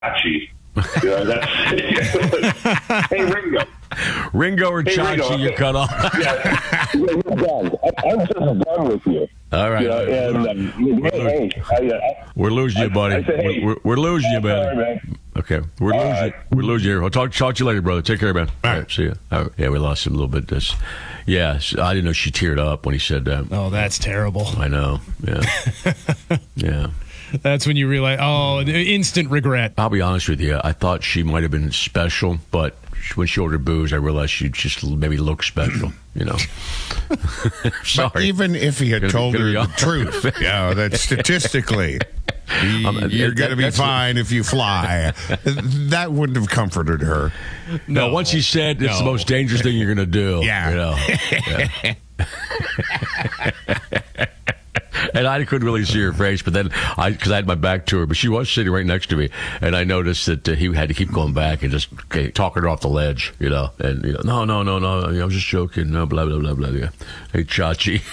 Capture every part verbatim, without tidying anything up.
Chachi. You know, that's, hey, Ringo. Ringo or Hey, Chachi, Ringo. you're cut off. Yeah, yeah, we're done. I, I'm just done with you. All right. You know, and, um, hey, hey, I, I, We're losing you, buddy. I said, hey. we're, we're, we're losing you, man. Sorry, man. Okay, we're All losing. right. We're losing you. I'll talk, talk to you later, brother. Take care, man. All right, see you. All right. Yeah, we lost him a little bit. This, yeah, I didn't know she teared up when he said that. Oh, that's terrible. I know. Yeah, yeah. That's when you realize, oh, instant regret. I'll be honest with you. I thought she might have been special, but when she ordered booze, I realized she just maybe looked special. You know. Sorry. But even if he had Gonna be- told gonna her be the honest. truth, you know, that statistically, y- Um, you're that- going to be that's- fine if you fly. That wouldn't have comforted her. No, once he said it's the No. most dangerous thing you're going to do. Yeah. You know. Yeah. And I couldn't really see her face, but then I, because I had my back to her, but she was sitting right next to me, and I noticed that uh, he had to keep going back and just okay, talking her off the ledge, you know. And you know, no, no, no, no, I was just joking. No, blah blah blah blah. Yeah. Hey, Chachi,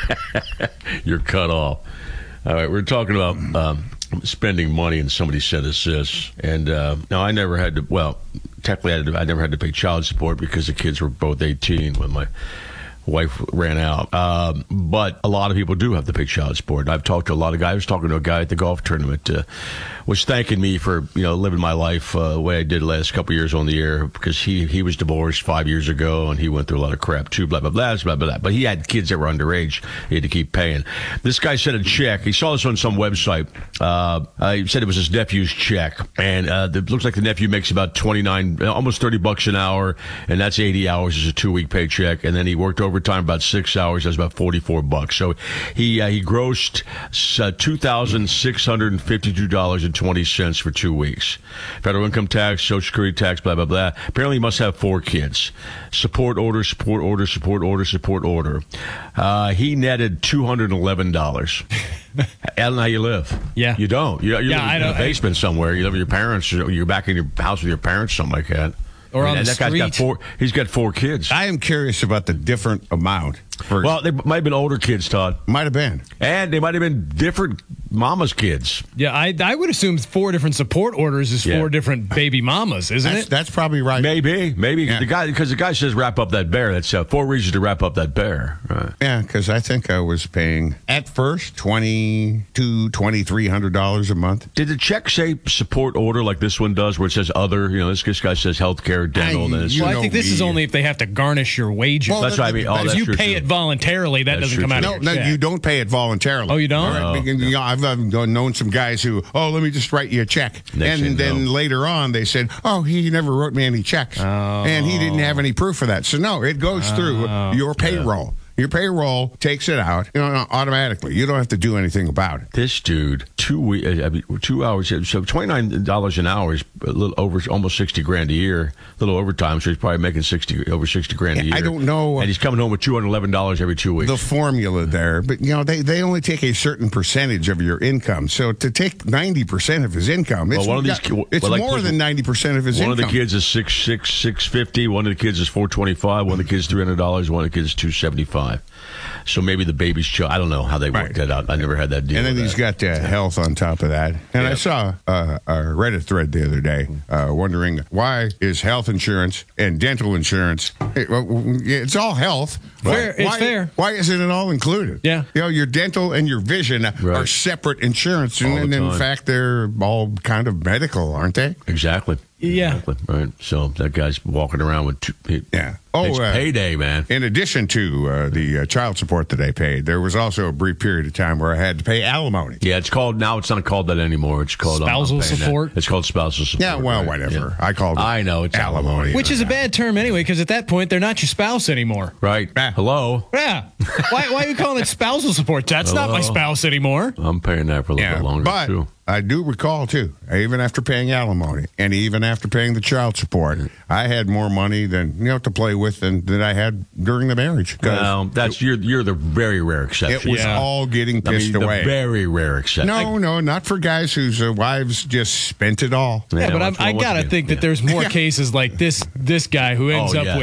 you're cut off. All right, we're talking about um, spending money, and somebody sent us this, and uh, now I never had to. Well, technically, I, had to, I never had to pay child support because the kids were both eighteen when my wife ran out. Um, but a lot of people do have to pay child support. I've talked to a lot of guys. I was talking to a guy at the golf tournament, uh, was thanking me for, you know, living my life uh, the way I did the last couple of years on the air, because he, he was divorced five years ago and he went through a lot of crap too, blah, blah, blah, blah, blah, blah. But he had kids that were underage. He had to keep paying. This guy sent a check. He saw this on some website. Uh, uh, he said it was his nephew's check. And uh, it looks like the nephew makes about twenty-nine, almost thirty bucks an hour. And that's eighty hours is a two week paycheck. And then he worked overtime about six hours. That's about forty-four bucks. So he, uh, he grossed uh, two thousand six hundred fifty-two dollars and twenty cents for two weeks. Federal income tax, Social Security tax, blah, blah, blah. Apparently he must have four kids. Support order, support order, support order, support order. Uh, he netted two hundred eleven dollars. I don't know how you live. Yeah. You don't. You, you Yeah, live I in a don't- basement somewhere. You live with your parents. You're back in your house with your parents, something like that. Or on and the that guy's got street. four. He's got four kids. I am curious about the different amount. For, Well, they might have been older kids, Todd. might have been. And they might have been different mama's kids. Yeah, I I would assume four different support orders is Yeah. four different baby mamas, isn't That's, it? that's probably right. Maybe, maybe Yeah. the guy because the guy says wrap up that bear. That's uh, four reasons to wrap up that bear. Right. Yeah, because I think I was paying at first twenty-two, twenty-three hundred dollars a month. Did the check say support order like this one does, where it says other? You know, this, this guy says healthcare, dental. I- and then it's, you Well, I know think this is me. only if they have to garnish your wages. Well, that's what I mean. Oh, if that's you true, pay too. it voluntarily, that That's doesn't true, come out too. of No, your no, check. you don't pay it voluntarily. Oh, you don't? All right, because, you know, I've, I've known some guys who, oh, let me just write you a check. Next and thing then you know. later on, they said, oh, he never wrote me any checks. And he didn't have any proof of that. So, no, it goes through your payroll. Your payroll takes it out, you know, automatically. You don't have to do anything about it. this dude two we I mean, two hours. So twenty nine dollars an hour is a little over, almost sixty grand a year. A little overtime, so he's probably making sixty over sixty grand a year. I don't know. And he's coming home with two hundred eleven dollars every two weeks. The formula there, but you know they, they only take a certain percentage of your income. So to take ninety percent of his income, it's, Well, one of these got- ki- it's well, like more this- than ninety percent of his One income. of the kids is six six six fifty. One of the kids is four twenty five. One of the kids is three hundred dollars. One of the kids is two seventy five. So maybe the baby's child. I don't know how they work Right. that out. I never had that deal. And then with he's that. got uh, health on top of that. And I Yeah. saw uh, a Reddit thread the other day uh, wondering why is health insurance and dental insurance, it- well, it's all health. Fair, Why, it's fair. Why isn't it all included? Yeah. You know, your dental and your vision are Right. separate insurance. All And, the and in time. fact, they're all kind of medical, aren't they? Exactly. Yeah. Exactly. Right. So that guy's walking around with two. He, Yeah. Oh, it's uh, payday, man. In addition to uh, the uh, child support that I paid, there was also a brief period of time where I had to pay alimony. Yeah, it's called now. It's not called that anymore. It's called I'm- I'm Spousal paying that. support? It's called spousal support. Yeah, well, right? whatever. Yeah. I called it I know it's alimony. Which is a bad term anyway, because at that point, they're not your spouse anymore. right. Ah. Hello. Yeah. why, why are you calling it spousal support? That's not my Hello? spouse anymore. I'm paying that for a little Yeah, bit longer but too. I do recall too, even after paying alimony and even after paying the child support, I had more money than you know to play with than, than I had during the marriage. 'Cause Well, that's you're you're the very rare it exception. was Yeah. all getting I pissed mean, away. the very rare exception. no, no, not for guys whose uh, wives just spent it all. Yeah, but I'm, once- I once gotta again, think that yeah. there's more Yeah. cases like this this guy who ends Oh, up yes. with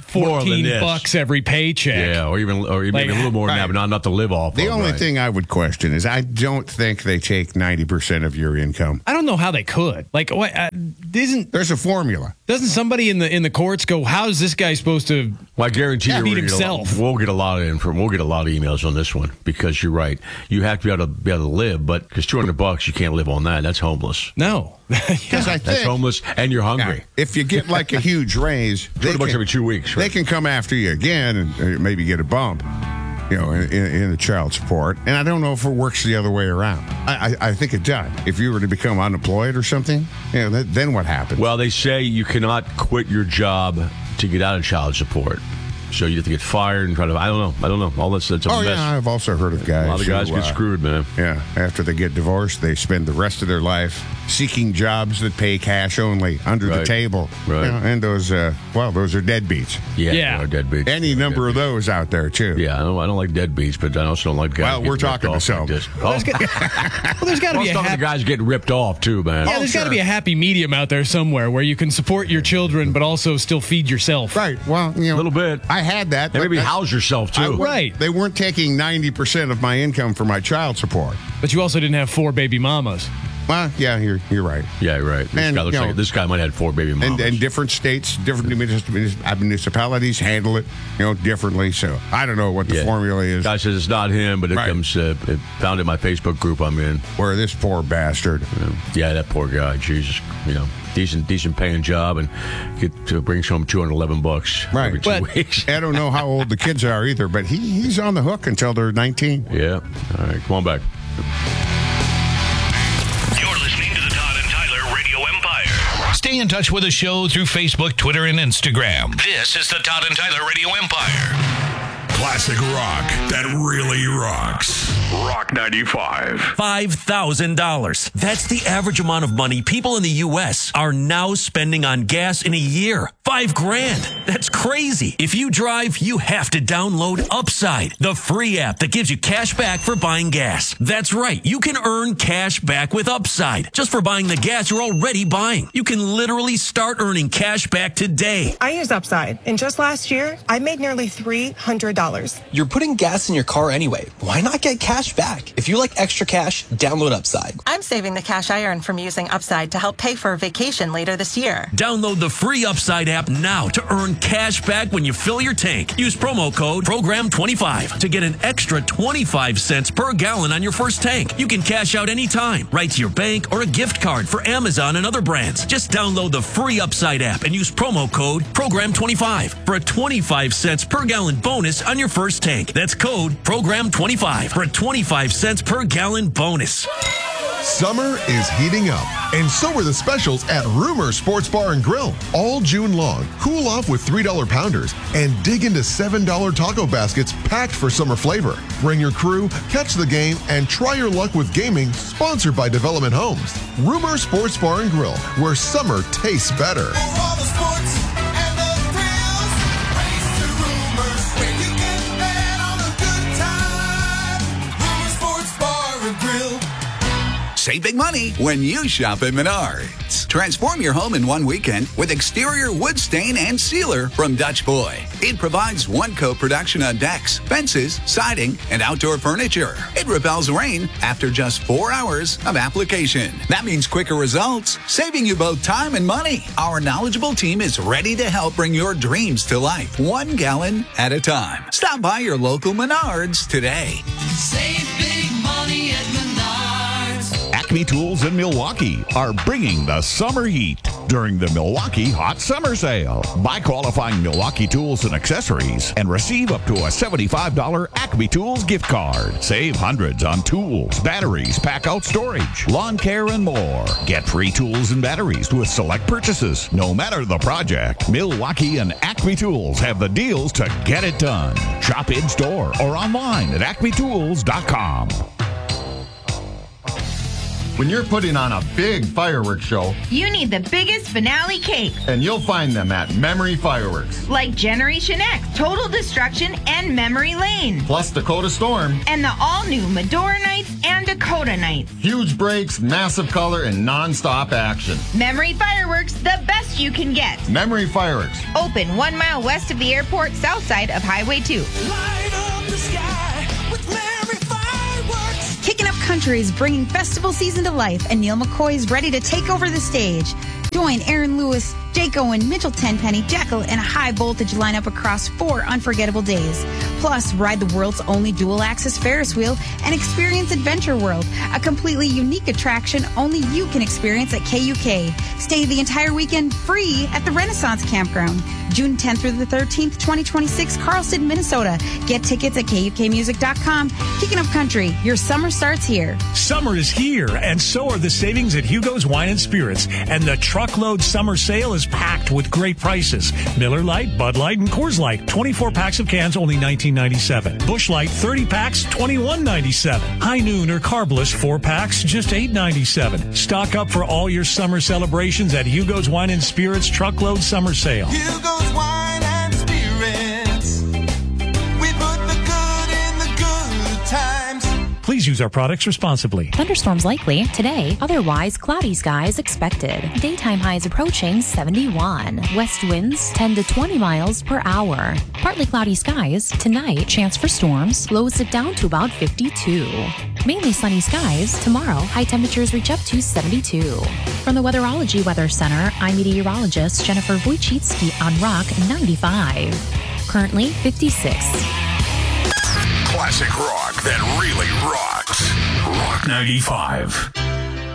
More than fourteen this. bucks every paycheck. Yeah, or even or even Like, a little more than right. that, but not enough to live off The of, only right? thing I would question is I don't think they take ninety percent of your income. I don't know how they could. Like, what? Uh, isn't There's a formula. doesn't somebody in the in the courts go? How is this guy supposed to? Well, I guarantee you, Feed we're gonna get a lot- himself. we'll get a lot of info. We'll get a lot of emails on this one because you're right. You have to be able to be able to live, but because two hundred bucks, you can't live on that. That's homeless. No. Because I That's think homeless, and you're hungry. now, if you get like a huge raise, they two hundred bucks can, every two weeks. they Right? can come after you again and uh, maybe get a bump, you know, in, in, in the child support. And I don't know if it works the other way around. I, I, I think it does. If you were to become unemployed or something, you know, that, then what happens? Well, they say you cannot quit your job to get out of child support. So you have to get fired and try to. I don't know. I don't know. All this. That's a oh mess. yeah, I've also heard of guys. A lot of guys who, get uh, screwed, man. Yeah, after they get divorced, they spend the rest of their life seeking jobs that pay cash only under the Right. table. Right. You know, and those, uh, well, those are deadbeats. Yeah, Yeah. there are deadbeats. Any There are number of deadbeats. those out there too. Yeah, I don't, I don't like deadbeats, but I also don't like guys. Well, getting we're ripped talking to off some. Like this. Well, Oh, there's got well, there's got to I be was a talking to happy, guys getting ripped off too, man. yeah, there's got to sure. be a happy medium out there somewhere where you can support your children but also still feed yourself. Right. Well, you know, A little bit. I had that. And but maybe that- house yourself I too. wa- Right. They weren't taking ninety percent of my income for my child support. But you also didn't have four baby mamas. Well, yeah, you're you're right. Yeah, right. This And, guy looks you know- like this guy might have four baby mamas. And, and different states, different munis- municipalities handle it, you know, differently. So I don't know what the Yeah. formula is. Guy says it's not him, but it Right. comes. Uh, it found in my Facebook group I'm in. Where this poor bastard. Yeah, that poor guy. Jesus, you know, decent, decent paying job, and get to brings home two hundred eleven bucks Right. every two But- weeks. I don't know how old the kids are either, but he, he's on the hook until they're nineteen. Yeah. All right, come on back. You're listening to the Todd and Tyler Radio Empire. Stay in touch with the show through Facebook, Twitter, and Instagram. This is the Todd and Tyler Radio Empire. Classic rock that really rocks. Rock ninety-five. five thousand dollars. That's the average amount of money people in the U S are now spending on gas in a year. Five grand. That's crazy. If you drive, you have to download Upside, the free app that gives you cash back for buying gas. That's right. You can earn cash back with Upside just for buying the gas you're already buying. You can literally start earning cash back today. I use Upside, and just last year, I made nearly three hundred dollars. You're putting gas in your car anyway. Why not get cash back? If you like extra cash, download Upside. I'm saving the cash I earn from using Upside to help pay for a vacation later this year. Download the free Upside app now to earn cash back when you fill your tank. Use promo code program twenty-five to get an extra twenty-five cents per gallon on your first tank. You can cash out anytime, right to your bank or a gift card for Amazon and other brands. Just download the free Upside app and use promo code program twenty-five for a twenty-five cents per gallon bonus on your first tank. That's code program twenty-five for a twenty-five cents per gallon bonus. Summer is heating up, and so are the specials at Rumor Sports Bar and Grill. All June long, cool off with three dollar pounders and dig into seven dollar taco baskets packed for summer flavor. Bring your crew, catch the game, and try your luck with gaming, sponsored by Development Homes. Rumor Sports Bar and Grill, where summer tastes better. Save big money when you shop at Menards. Transform your home in one weekend with exterior wood stain and sealer from Dutch Boy. It provides one coat protection on decks, fences, siding, and outdoor furniture. It repels rain after just four hours of application. That means quicker results, saving you both time and money. Our knowledgeable team is ready to help bring your dreams to life, one gallon at a time. Stop by your local Menards today. Save big money at Menards. Acme Tools in Milwaukee are bringing the summer heat during the Milwaukee Hot Summer Sale. Buy qualifying Milwaukee tools and accessories and receive up to a seventy-five dollars Acme Tools gift card. Save hundreds on tools, batteries, pack-out storage, lawn care, and more. Get free tools and batteries with select purchases. No matter the project, Milwaukee and Acme Tools have the deals to get it done. Shop in-store or online at acme tools dot com. When you're putting on a big fireworks show, you need the biggest finale cake. And you'll find them at Memory Fireworks. Like Generation X, Total Destruction, and Memory Lane. Plus Dakota Storm. And the all-new Medora Nights and Dakota Nights. Huge breaks, massive color, and non-stop action. Memory Fireworks, the best you can get. Memory Fireworks. Open one mile west of the airport, south side of Highway two. Light up the sky with Memory Fireworks. Kicking Up Country is bringing festival season to life, and Neil McCoy is ready to take over the stage. Join Aaron Lewis, Jake Owen, Mitchell Tenpenny, Jekyll, and a high-voltage lineup across four unforgettable days. Plus, ride the world's only dual-axis Ferris wheel and experience Adventure World, a completely unique attraction only you can experience at K U K. Stay the entire weekend free at the Renaissance Campground. June tenth through the thirteenth, twenty twenty-six, Carlston, Minnesota. Get tickets at K U K music dot com. Kicking Up Country, your summer starts here. Summer is here, and so are the savings at Hugo's Wine and Spirits. And the truckload summer sale is packed with great prices. Miller Lite, Bud Light, and Coors Light. twenty-four packs of cans, only nineteen ninety-seven. Busch Light, thirty packs, twenty-one ninety-seven. High Noon or Carbless, four packs, just eight ninety-seven. Stock up for all your summer celebrations at Hugo's Wine and Spirits Truckload Summer Sale. Hugo's Wine and Spirits. We put the good in the good times. Please use our products responsibly. Thunderstorms likely today, otherwise cloudy skies expected. Daytime highs approaching seventy-one. West winds ten to twenty miles per hour. Partly cloudy skies tonight, chance for storms, lows it down to about fifty-two. Mainly sunny skies tomorrow, high temperatures reach up to seventy-two. From the Weatherology Weather Center, I'm meteorologist Jennifer Wojcicki on Rock ninety-five. Currently fifty-six. Classic rock that really rocks. Rock ninety-five.